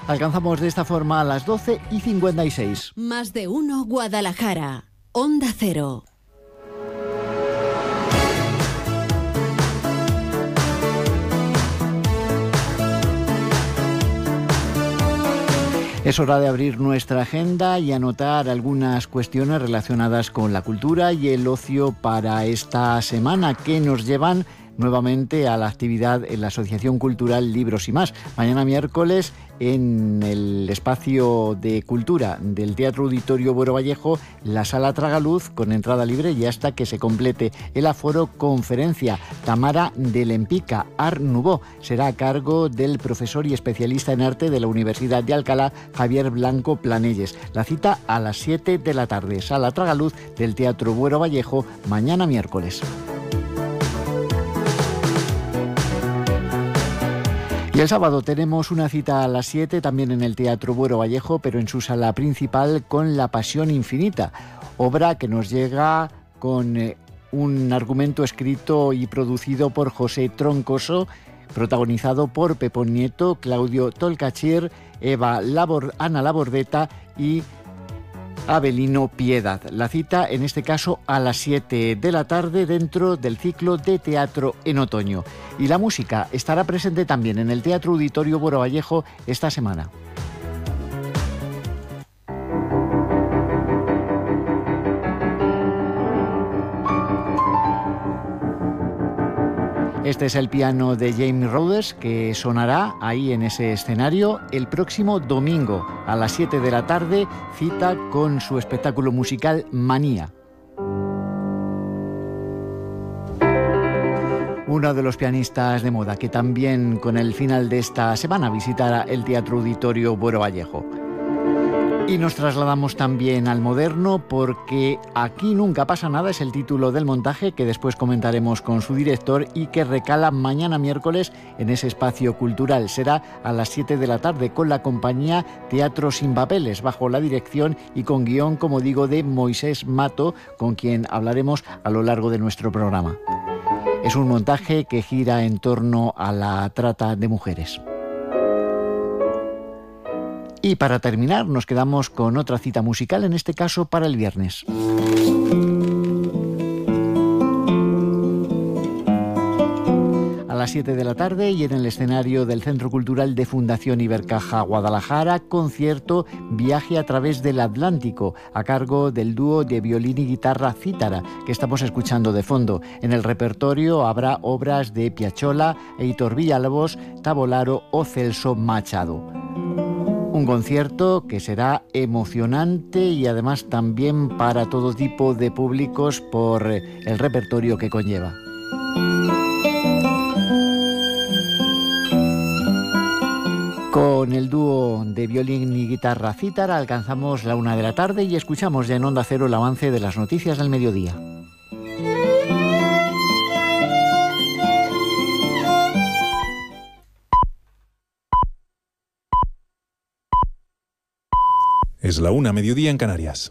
Alcanzamos de esta forma a las 12:56. Más de uno Guadalajara. Onda Cero. Es hora de abrir nuestra agenda y anotar algunas cuestiones relacionadas con la cultura y el ocio para esta semana que nos llevan nuevamente a la actividad en la Asociación Cultural Libros y Más. Mañana miércoles, en el espacio de cultura del Teatro Auditorio Buero Vallejo, la Sala Tragaluz, con entrada libre y hasta que se complete el aforo, conferencia Tamara de Lempica, Art Nouveau. Será a cargo del profesor y especialista en arte de la Universidad de Alcalá, Javier Blanco Planelles. La cita a las 7 de la tarde, Sala Tragaluz del Teatro Buero Vallejo, mañana miércoles. Y el sábado tenemos una cita a las 7 también en el Teatro Buero Vallejo, pero en su sala principal, con La Pasión Infinita, obra que nos llega con un argumento escrito y producido por José Troncoso, protagonizado por Pepón Nieto, Claudio Tolcachir, Ana Labordeta y Avelino Piedad. La cita, en este caso, a las 7 de la tarde dentro del ciclo de teatro en otoño. Y la música estará presente también en el Teatro Auditorio Buero Vallejo esta semana. Este es el piano de James Rhodes, que sonará ahí en ese escenario el próximo domingo a las 7 de la tarde, cita con su espectáculo musical Manía. Uno de los pianistas de moda que también con el final de esta semana visitará el Teatro Auditorio Buero Vallejo. Y nos trasladamos también al moderno, porque Aquí nunca pasa nada es el título del montaje que después comentaremos con su director y que recala mañana miércoles en ese espacio cultural. Será a las 7 de la tarde con la compañía Teatro Sin Papeles, bajo la dirección y con guión, como digo, de Moisés Mato, con quien hablaremos a lo largo de nuestro programa. Es un montaje que gira en torno a la trata de mujeres. Y para terminar, nos quedamos con otra cita musical, en este caso para el viernes. A las 7 de la tarde y en el escenario del Centro Cultural de Fundación Ibercaja Guadalajara, concierto Viaje a través del Atlántico, a cargo del dúo de violín y guitarra Cítara, que estamos escuchando de fondo. En el repertorio habrá obras de Piazzolla, Heitor Villalobos, Tavolaro o Celso Machado. Un concierto que será emocionante y además también para todo tipo de públicos por el repertorio que conlleva. Con el dúo de violín y guitarra Cítara alcanzamos la 1 de la tarde y escuchamos ya en Onda Cero el avance de las noticias del mediodía. Es la 1, mediodía en Canarias.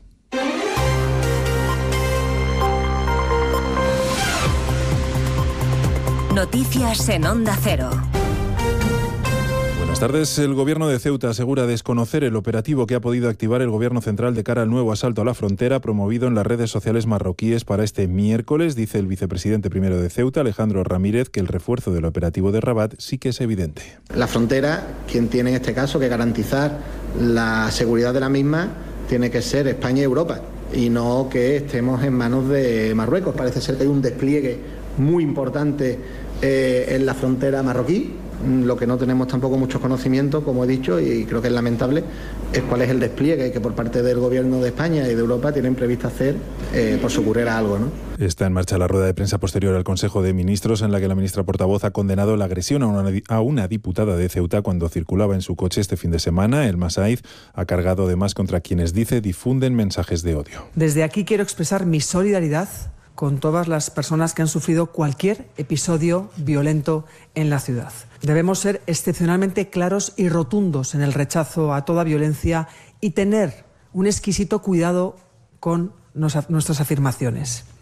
Noticias en Onda Cero. Buenas tardes. El Gobierno de Ceuta asegura desconocer el operativo que ha podido activar el Gobierno central de cara al nuevo asalto a la frontera promovido en las redes sociales marroquíes para este miércoles. Dice el vicepresidente primero de Ceuta, Alejandro Ramírez, que el refuerzo del operativo de Rabat sí que es evidente. La frontera, quien tiene en este caso que garantizar la seguridad de la misma, tiene que ser España y Europa, y no que estemos en manos de Marruecos. Parece ser que hay un despliegue muy importante en la frontera marroquí. Lo que no tenemos tampoco muchos conocimientos, como he dicho, y creo que es lamentable, es cuál es el despliegue que por parte del Gobierno de España y de Europa tienen previsto hacer por si ocurriera algo, ¿no? Está en marcha la rueda de prensa posterior al Consejo de Ministros, en la que la ministra portavoz ha condenado la agresión a una diputada de Ceuta cuando circulaba en su coche este fin de semana. El Masaiz ha cargado además contra quienes, dice, difunden mensajes de odio. Desde aquí quiero expresar mi solidaridad con todas las personas que han sufrido cualquier episodio violento en la ciudad. Debemos ser excepcionalmente claros y rotundos en el rechazo a toda violencia y tener un exquisito cuidado con nuestras afirmaciones.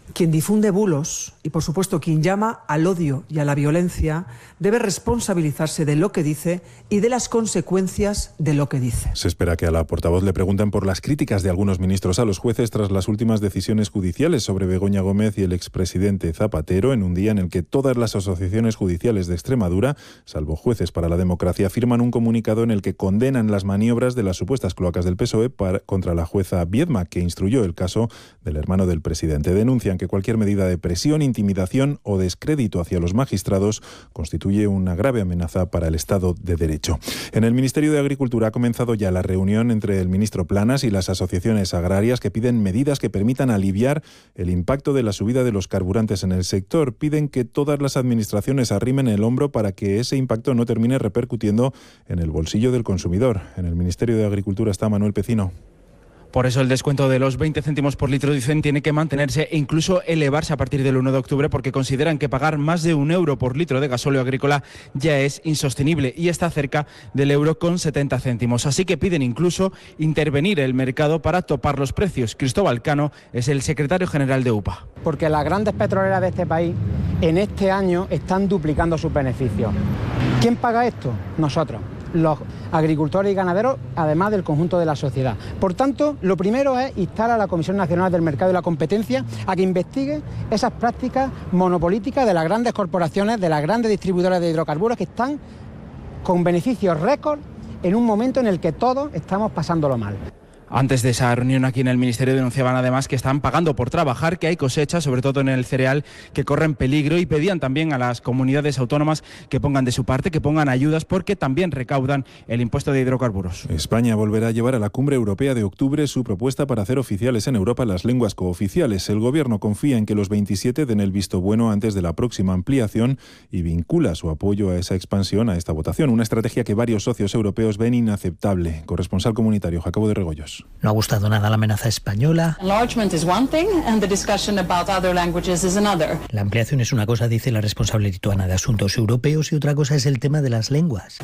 Quien difunde bulos y, por supuesto, quien llama al odio y a la violencia debe responsabilizarse de lo que dice y de las consecuencias de lo que dice. Se espera que a la portavoz le pregunten por las críticas de algunos ministros a los jueces tras las últimas decisiones judiciales sobre Begoña Gómez y el expresidente Zapatero, en un día en el que todas las asociaciones judiciales de Extremadura, salvo Jueces para la Democracia, firman un comunicado en el que condenan las maniobras de las supuestas cloacas del PSOE contra la jueza Viedma, que instruyó el caso del hermano del presidente. Denuncian que cualquier medida de presión, intimidación o descrédito hacia los magistrados constituye una grave amenaza para el Estado de Derecho. En el Ministerio de Agricultura ha comenzado ya la reunión entre el ministro Planas y las asociaciones agrarias que piden medidas que permitan aliviar el impacto de la subida de los carburantes en el sector. Piden que todas las administraciones arrimen el hombro para que ese impacto no termine repercutiendo en el bolsillo del consumidor. En el Ministerio de Agricultura está Manuel Pecino. Por eso el descuento de los 20 céntimos por litro, dicen, tiene que mantenerse e incluso elevarse a partir del 1 de octubre porque consideran que pagar más de €1 por litro de gasóleo agrícola ya es insostenible y está cerca del €1,70. Así que piden incluso intervenir el mercado para topar los precios. Cristóbal Cano es el secretario general de UPA. Porque las grandes petroleras de este país en este año están duplicando sus beneficios. ¿Quién paga esto? Nosotros, los agricultores y ganaderos, además del conjunto de la sociedad. Por tanto, lo primero es instar a la Comisión Nacional del Mercado y la Competencia a que investigue esas prácticas monopolíticas de las grandes corporaciones, de las grandes distribuidoras de hidrocarburos que están con beneficios récord en un momento en el que todos estamos pasándolo mal. Antes de esa reunión aquí en el Ministerio denunciaban además que están pagando por trabajar, que hay cosechas, sobre todo en el cereal, que corren peligro, y pedían también a las comunidades autónomas que pongan de su parte, que pongan ayudas, porque también recaudan el impuesto de hidrocarburos. España volverá a llevar a la cumbre europea de octubre su propuesta para hacer oficiales en Europa las lenguas cooficiales. El Gobierno confía en que los 27 den el visto bueno antes de la próxima ampliación y vincula su apoyo a esa expansión a esta votación, una estrategia que varios socios europeos ven inaceptable. Corresponsal comunitario Jacobo de Regoyos. No ha gustado nada la amenaza española. La ampliación es una cosa, dice la responsable lituana de Asuntos Europeos, y otra cosa es el tema de las lenguas.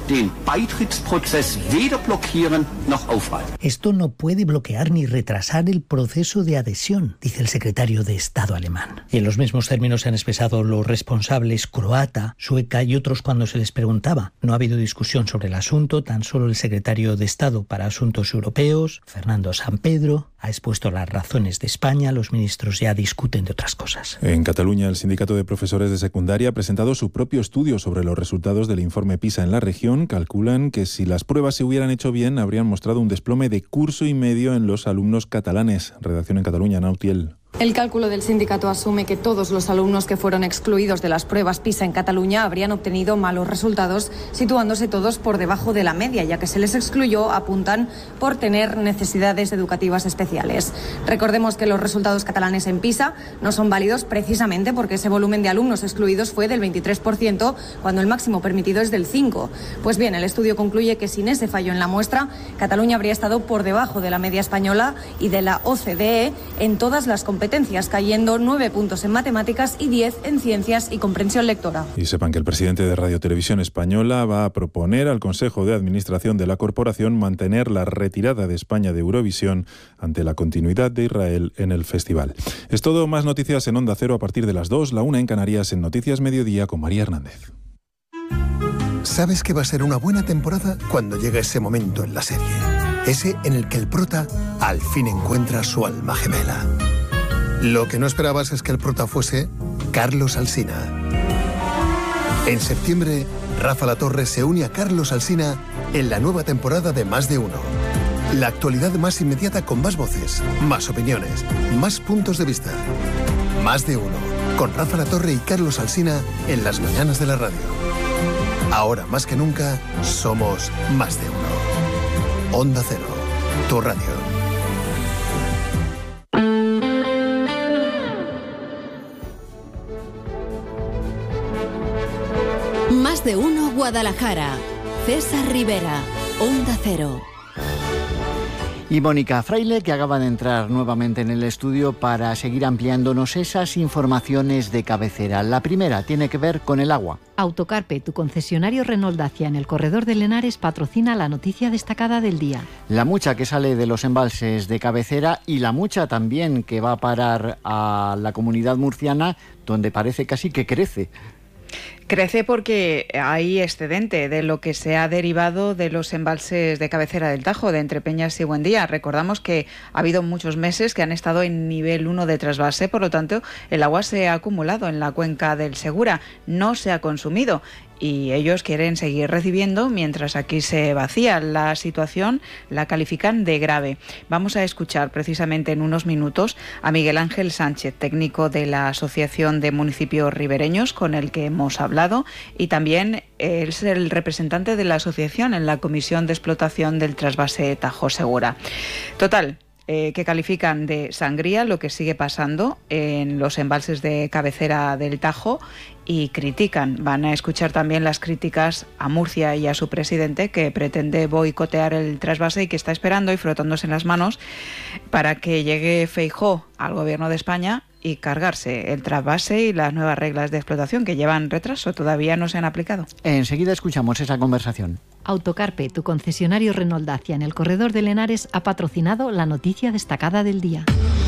Esto no puede bloquear ni retrasar el proceso de adhesión, dice el secretario de Estado alemán. Y en los mismos términos se han expresado los responsables croata, sueca y otros cuando se les preguntaba. No ha habido discusión sobre el asunto, tan solo el secretario de Estado para Asuntos Europeos, Fernando San Pedro, ha expuesto las razones de España. Los ministros ya discuten de otras cosas. En Cataluña, el Sindicato de Profesores de Secundaria ha presentado su propio estudio sobre los resultados del informe PISA en la región. Calculan que si las pruebas se hubieran hecho bien, habrían mostrado un desplome de curso y medio en los alumnos catalanes. Redacción en Cataluña, Nautiel. El cálculo del sindicato asume que todos los alumnos que fueron excluidos de las pruebas PISA en Cataluña habrían obtenido malos resultados, situándose todos por debajo de la media, ya que se les excluyó, apuntan, por tener necesidades educativas especiales. Recordemos que los resultados catalanes en PISA no son válidos precisamente porque ese volumen de alumnos excluidos fue del 23%, cuando el máximo permitido es del 5%. Pues bien, el estudio concluye que sin ese fallo en la muestra, Cataluña habría estado por debajo de la media española y de la OCDE en todas las competencias, cayendo 9 puntos en matemáticas y 10 en ciencias y comprensión lectora. Y sepan que el presidente de Radio Televisión Española va a proponer al Consejo de Administración de la corporación mantener la retirada de España de Eurovisión ante la continuidad de Israel en el festival. Es todo, más noticias en Onda Cero a partir de las 2, la 1 en Canarias, en Noticias Mediodía con María Hernández. Sabes que va a ser una buena temporada cuando llega ese momento en la serie. Ese en el que el prota al fin encuentra su alma gemela. Lo que no esperabas es que el prota fuese Carlos Alsina. En septiembre, Rafa Latorre se une a Carlos Alsina en la nueva temporada de Más de Uno. La actualidad más inmediata con más voces, más opiniones, más puntos de vista. Más de Uno, con Rafa Latorre y Carlos Alsina en las mañanas de la radio. Ahora más que nunca, somos Más de Uno. Onda Cero, tu radio. Más de Uno Guadalajara. César Rivera, Onda Cero. Y Mónica Fraile, que acaba de entrar nuevamente en el estudio para seguir ampliándonos esas informaciones de cabecera. La primera tiene que ver con el agua. Autocarpe, tu concesionario Renault Dacia en el corredor del Henares, patrocina la noticia destacada del día. La mucha que sale de los embalses de cabecera y la mucha también que va a parar a la Comunidad Murciana, donde parece casi que crece. Crece porque hay excedente de lo que se ha derivado de los embalses de cabecera del Tajo, de Entrepeñas y Buendía. Recordamos que ha habido muchos meses que han estado en nivel 1 de trasvase, por lo tanto el agua se ha acumulado en la cuenca del Segura, no se ha consumido. Y ellos quieren seguir recibiendo mientras aquí se vacía. La situación la califican de grave. Vamos a escuchar precisamente en unos minutos a Miguel Ángel Sánchez, técnico de la Asociación de Municipios Ribereños, con el que hemos hablado, y también es el representante de la asociación en la Comisión de Explotación del Trasvase Tajo Segura. Total, que califican de sangría lo que sigue pasando en los embalses de cabecera del Tajo y critican. Van a escuchar también las críticas a Murcia y a su presidente, que pretende boicotear el trasvase y que está esperando y frotándose en las manos para que llegue Feijóo al Gobierno de España y cargarse el trasvase y las nuevas reglas de explotación que llevan retraso, todavía no se han aplicado. Enseguida escuchamos esa conversación. Autocarpe, tu concesionario Renault Dacia en el corredor del Henares, ha patrocinado la noticia destacada del día.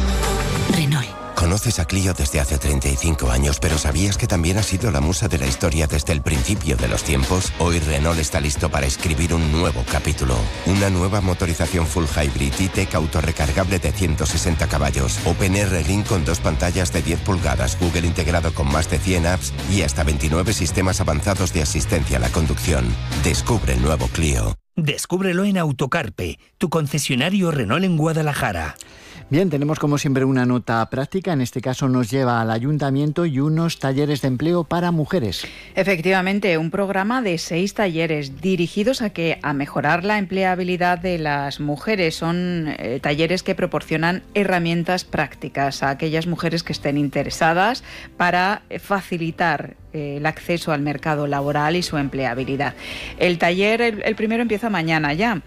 Renault. Conoces a Clio desde hace 35 años, pero ¿sabías que también ha sido la musa de la historia desde el principio de los tiempos? Hoy Renault está listo para escribir un nuevo capítulo. Una nueva motorización full hybrid E-Tech autorrecargable de 160 caballos, OpenR Link con 2 pantallas de 10 pulgadas, Google integrado con más de 100 apps y hasta 29 sistemas avanzados de asistencia a la conducción. Descubre el nuevo Clio. Descúbrelo en Autocarpe, tu concesionario Renault en Guadalajara. Bien, tenemos como siempre una nota práctica, en este caso nos lleva al ayuntamiento y unos talleres de empleo para mujeres. Efectivamente, un programa de 6 talleres dirigidos a mejorar la empleabilidad de las mujeres. Son talleres que proporcionan herramientas prácticas a aquellas mujeres que estén interesadas para facilitar el acceso al mercado laboral y su empleabilidad. El taller, el primero empieza mañana ya,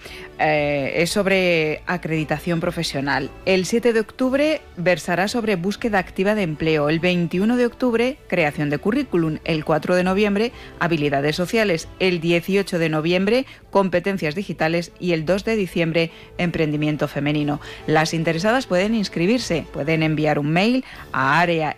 es sobre acreditación profesional. El 7 de octubre versará sobre búsqueda activa de empleo. El 21 de octubre, creación de currículum. El 4 de noviembre, habilidades sociales. El 18 de noviembre, competencias digitales. Y el 2 de diciembre, emprendimiento femenino. Las interesadas pueden inscribirse, pueden enviar un mail a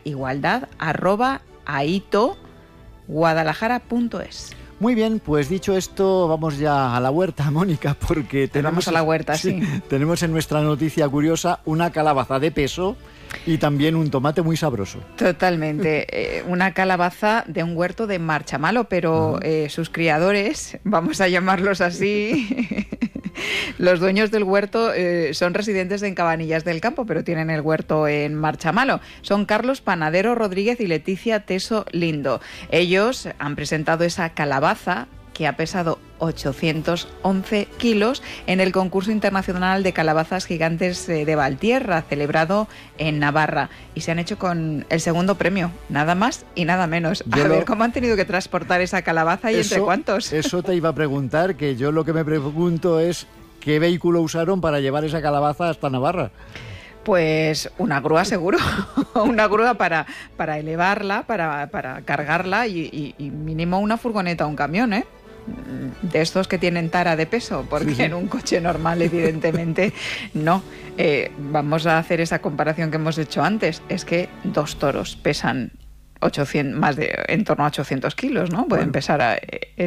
areaigualdad@aito.guadalajara.es. Muy bien, pues dicho esto, vamos ya a la huerta, Mónica, porque vamos a la huerta, sí. Tenemos en nuestra noticia curiosa una calabaza de peso y también un tomate muy sabroso. Totalmente. Una calabaza de un huerto de Marchamalo, pero sus criadores, vamos a llamarlos así... Los dueños del huerto son residentes en Cabanillas del Campo, pero tienen el huerto en Marchamalo. Son Carlos Panadero Rodríguez y Leticia Teso Lindo. Ellos han presentado esa calabaza que ha pesado 811 kilos en el concurso internacional de calabazas gigantes de Valtierra, celebrado en Navarra. Y se han hecho con el segundo premio, nada más y nada menos. ¿Cómo han tenido que transportar esa calabaza y entre cuántos? Eso te iba a preguntar, que yo lo que me pregunto es ¿qué vehículo usaron para llevar esa calabaza hasta Navarra? Pues una grúa seguro, una grúa para elevarla, para cargarla y mínimo una furgoneta o un camión, ¿eh? De estos que tienen tara de peso, porque sí. En un coche normal evidentemente no. Vamos a hacer esa comparación que hemos hecho antes, es que 2 toros pesan 800, en torno a 800 kilos, ¿no? Pueden pesar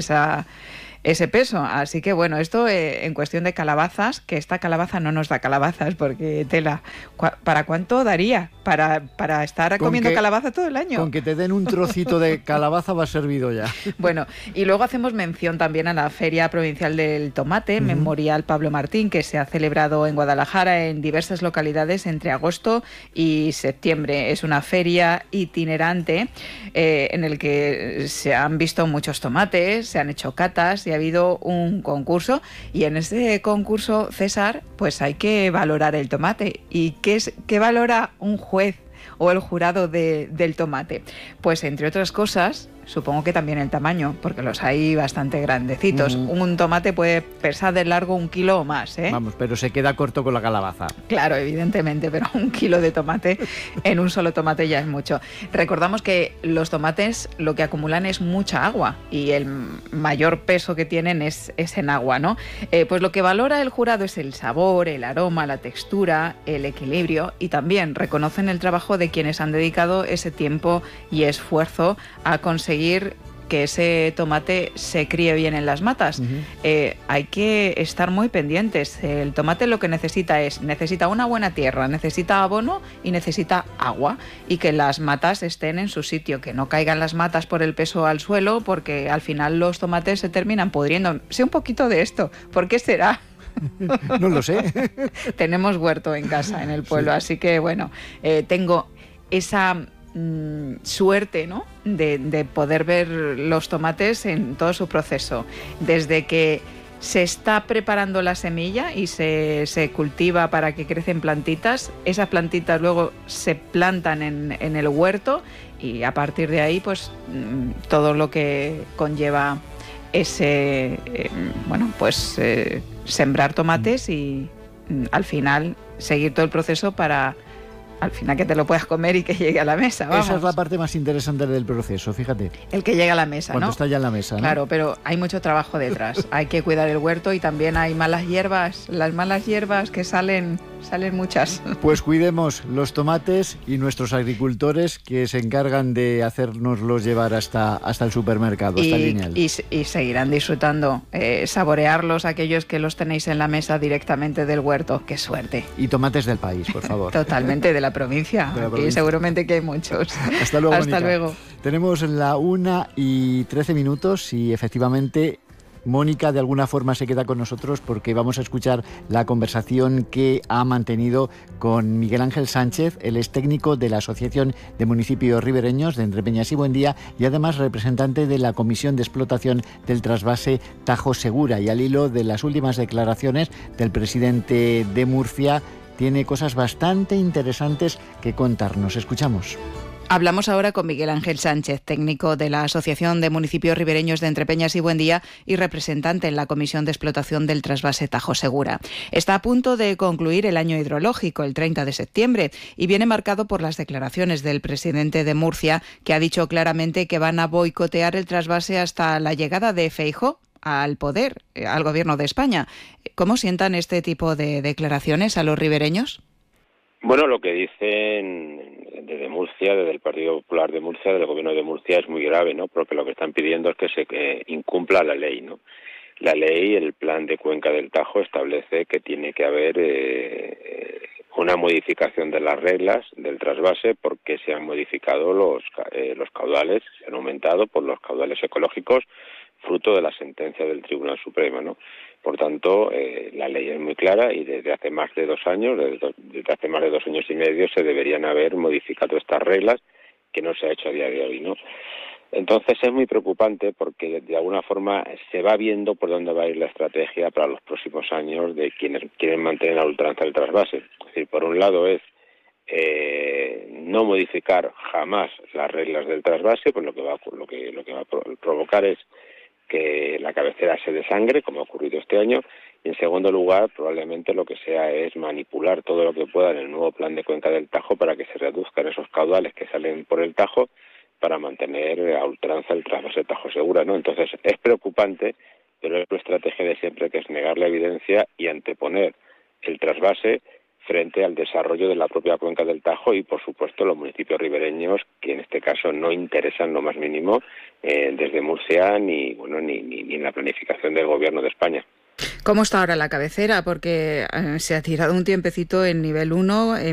ese peso, así que bueno, esto en cuestión de calabazas, que esta calabaza no nos da calabazas porque tela, ¿para cuánto daría? Para estar comiendo calabaza todo el año. Con que te den un trocito de calabaza va servido ya. Bueno, y luego hacemos mención también a la Feria Provincial del Tomate, Memorial Pablo Martín, que se ha celebrado en Guadalajara en diversas localidades entre agosto y septiembre. Es una feria itinerante en el que se han visto muchos tomates, se han hecho catas y ha habido un concurso, y en ese concurso, César, pues hay que valorar el tomate. ¿Y qué valora un juez o el jurado del tomate? Pues entre otras cosas, supongo que también el tamaño, porque los hay bastante grandecitos. Un tomate puede pesar de largo 1 kilo o más, ¿eh? Vamos, pero se queda corto con la calabaza. Claro, evidentemente, pero 1 kilo de tomate en un solo tomate ya es mucho. Recordamos que los tomates lo que acumulan es mucha agua y el mayor peso que tienen es en agua, ¿no? Pues lo que valora el jurado es el sabor, el aroma, la textura, el equilibrio, y también reconocen el trabajo de quienes han dedicado ese tiempo y esfuerzo a conseguir que ese tomate se críe bien en las matas. Hay que estar muy pendientes. El tomate lo que necesita una buena tierra, necesita abono y necesita agua, y que las matas estén en su sitio, que no caigan las matas por el peso al suelo, porque al final los tomates se terminan pudriendo. Sé un poquito de esto. ¿Por qué será? No lo sé. Tenemos huerto en casa, en el pueblo, sí. Así que bueno, tengo esa suerte, ¿no?, de poder ver los tomates en todo su proceso, desde que se está preparando la semilla y se cultiva para que crecen plantitas. Esas plantitas luego se plantan en el huerto, y a partir de ahí pues todo lo que conlleva ese sembrar tomates y al final seguir todo el proceso para al final que te lo puedas comer y que llegue a la mesa. Vamos. Esa es la parte más interesante del proceso, fíjate. El que llega a la mesa, cuando ¿no? está ya en la mesa, ¿no? Claro, pero hay mucho trabajo detrás. Hay que cuidar el huerto y también hay malas hierbas. Las malas hierbas que salen muchas. Pues cuidemos los tomates y nuestros agricultores que se encargan de hacernoslos llevar hasta el supermercado, hasta el lineal. Y seguirán disfrutando, saborearlos aquellos que los tenéis en la mesa directamente del huerto. ¡Qué suerte! Y tomates del país, por favor. Totalmente, de la provincia. Aquí seguramente que hay muchos. Hasta luego, Hasta Mónica. luego. Tenemos la 1:13 y efectivamente Mónica de alguna forma se queda con nosotros porque vamos a escuchar la conversación que ha mantenido con Miguel Ángel Sánchez. Él es técnico de la Asociación de Municipios Ribereños de Entrepeñas y Buendía y además representante de la Comisión de Explotación del Trasvase Tajo Segura. Y al hilo de las últimas declaraciones del presidente de Murcia, tiene cosas bastante interesantes que contarnos. Escuchamos. Hablamos ahora con Miguel Ángel Sánchez, técnico de la Asociación de Municipios Ribereños de Entrepeñas y Buendía y representante en la Comisión de Explotación del Trasvase Tajo Segura. Está a punto de concluir el año hidrológico, el 30 de septiembre, y viene marcado por las declaraciones del presidente de Murcia, que ha dicho claramente que van a boicotear el trasvase hasta la llegada de Feijóo al poder, al gobierno de España. ¿Cómo sientan este tipo de declaraciones a los ribereños? Bueno, lo que dicen desde Murcia, desde el Partido Popular de Murcia, del Gobierno de Murcia, es muy grave, ¿no? Porque lo que están pidiendo es que se incumpla la ley, ¿no? La ley, el plan de Cuenca del Tajo, establece que tiene que haber una modificación de las reglas del trasvase porque se han modificado los caudales, se han aumentado por los caudales ecológicos, fruto de la sentencia del Tribunal Supremo, ¿no? Por tanto, la ley es muy clara y desde hace más de 2 años, desde hace más de 2 años y medio, se deberían haber modificado estas reglas, que no se ha hecho a día de hoy, ¿no? Entonces es muy preocupante porque de alguna forma se va viendo por dónde va a ir la estrategia para los próximos años de quienes quieren mantener a ultranza el trasvase. Es decir, por un lado es no modificar jamás las reglas del trasvase, pues lo que va a provocar es que la cabecera se desangre, como ha ocurrido este año, y en segundo lugar, probablemente lo que sea es manipular todo lo que pueda en el nuevo plan de Cuenca del Tajo para que se reduzcan esos caudales que salen por el Tajo para mantener a ultranza el trasvase Tajo Segura, ¿no? Entonces, es preocupante, pero es una estrategia de siempre, que es negar la evidencia y anteponer el trasvase frente al desarrollo de la propia cuenca del Tajo y, por supuesto, los municipios ribereños, que en este caso no interesan lo más mínimo desde Murcia ni en la planificación del Gobierno de España. ¿Cómo está ahora la cabecera? Porque se ha tirado un tiempecito en nivel 1,